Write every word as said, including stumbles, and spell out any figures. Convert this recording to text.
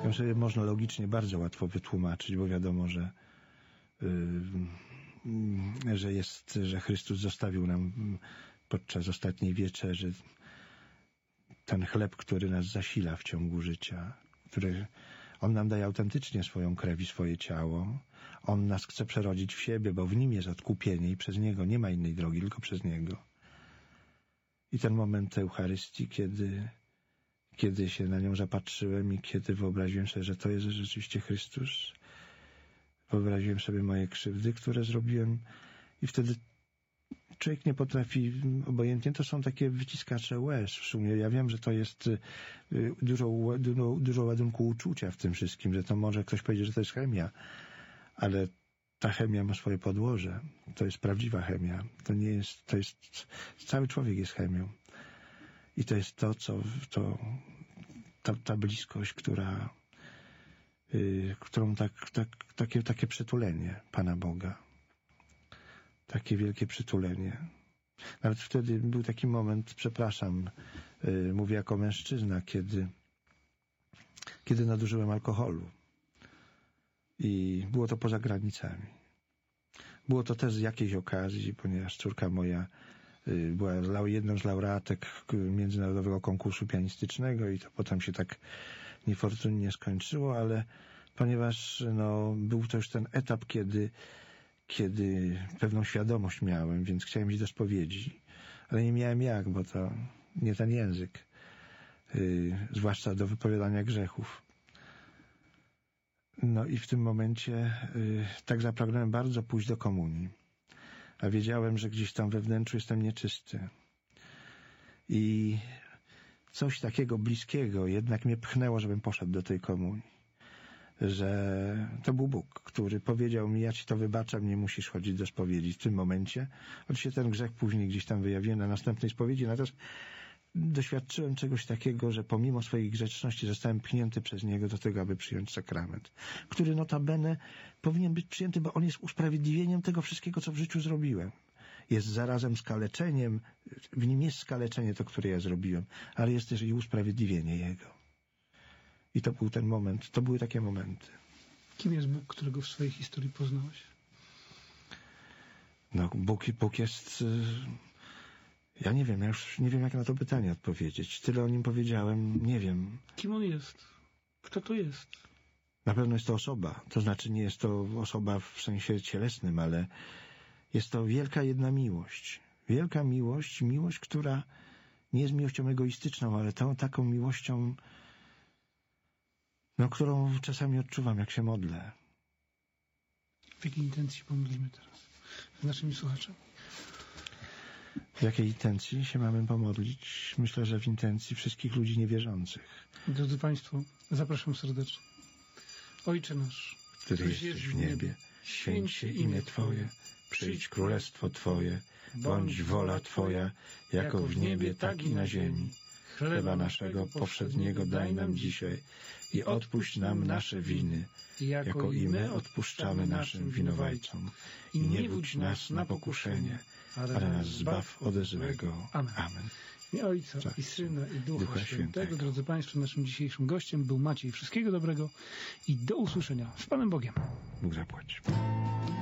To sobie można logicznie bardzo łatwo wytłumaczyć, bo wiadomo, że yy, że jest, że Chrystus zostawił nam podczas ostatniej wieczerzy ten chleb, który nas zasila w ciągu życia, który On nam daje autentycznie swoją krew i swoje ciało. On nas chce przerodzić w siebie, bo w Nim jest odkupienie i przez Niego nie ma innej drogi, tylko przez Niego. I ten moment Eucharystii, kiedy, kiedy się na nią zapatrzyłem i kiedy wyobraziłem sobie, że to jest rzeczywiście Chrystus, wyobraziłem sobie moje krzywdy, które zrobiłem i wtedy człowiek nie potrafi obojętnie, to są takie wyciskacze łez w sumie. Ja wiem, że to jest dużo, dużo, dużo ładunku uczucia w tym wszystkim, że to może ktoś powiedzieć, że to jest chemia, ale ta chemia ma swoje podłoże. To jest prawdziwa chemia. To nie jest, to jest, cały człowiek jest chemią. I to jest to, co, to, ta, ta bliskość, która, yy, którą tak, tak, takie, takie przytulenie Pana Boga. Takie wielkie przytulenie. Nawet wtedy był taki moment, przepraszam, yy, mówię jako mężczyzna, kiedy, kiedy nadużyłem alkoholu. I było to poza granicami. Było to też z jakiejś okazji, ponieważ córka moja yy, była jedną z laureatek międzynarodowego konkursu pianistycznego i to potem się tak niefortunnie skończyło, ale ponieważ no, był to już ten etap, kiedy kiedy pewną świadomość miałem, więc chciałem iść do spowiedzi, ale nie miałem jak, bo to nie ten język, yy, zwłaszcza do wypowiadania grzechów. No i w tym momencie yy, tak zapragnąłem bardzo pójść do komunii, a wiedziałem, że gdzieś tam we wnętrzu jestem nieczysty. I coś takiego bliskiego jednak mnie pchnęło, żebym poszedł do tej komunii. Że to był Bóg, który powiedział mi, ja ci to wybaczam, nie musisz chodzić do spowiedzi w tym momencie. Oczywiście ten grzech później gdzieś tam wyjawiłem na następnej spowiedzi, natomiast doświadczyłem czegoś takiego, że pomimo swojej grzeczności zostałem pchnięty przez Niego do tego, aby przyjąć sakrament, który notabene powinien być przyjęty, bo on jest usprawiedliwieniem tego wszystkiego, co w życiu zrobiłem. Jest zarazem skaleczeniem, w nim jest skaleczenie to, które ja zrobiłem, ale jest też i usprawiedliwienie Jego. I to był ten moment, to były takie momenty. Kim jest Bóg, którego w swojej historii poznałeś? No, Bóg, Bóg jest... Ja nie wiem, ja już nie wiem, jak na to pytanie odpowiedzieć. Tyle o Nim powiedziałem, nie wiem. Kim On jest? Kto to jest? Na pewno jest to osoba. To znaczy nie jest to osoba w sensie cielesnym, ale jest to wielka jedna miłość. Wielka miłość, miłość, która nie jest miłością egoistyczną, ale tą taką miłością, no, którą czasami odczuwam, jak się modlę. W jakiej intencji pomodlimy teraz z naszymi słuchaczami? W jakiej intencji się mamy pomodlić? Myślę, że w intencji wszystkich ludzi niewierzących. Drodzy Państwo, zapraszam serdecznie. Ojcze nasz, który jesteś w niebie, święć się imię Twoje, przyjdź królestwo Twoje, bądź wola Twoja, jako w niebie, tak i na ziemi. Chleba naszego powszedniego daj nam dzisiaj i odpuść nam nasze winy, jako i my odpuszczamy naszym winowajcom. I nie wódź nas na pokuszenie, ale nas zbaw ode złego. Amen. Amen. W imię Ojca i Syna i Ducha, Ducha Świętego. Świętego. Drodzy Państwo, naszym dzisiejszym gościem był Maciej. Wszystkiego dobrego i do usłyszenia z Panem Bogiem. Bóg zapłać.